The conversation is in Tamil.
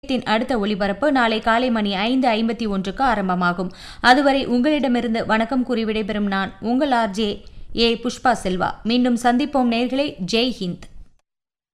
அடுத்த ஒலிபரப்பு நாளை காலை மணி 5:51க்கு ஆரம்பமாகும். அதுவரை உங்களிடமிருந்து வணக்கம் கூறி விடைபெறும் நான் உங்கள் RJ புஷ்பா செல்வா. மீண்டும் சந்திப்போம் நேயர்களே. ஜெய் ஹிந்த்.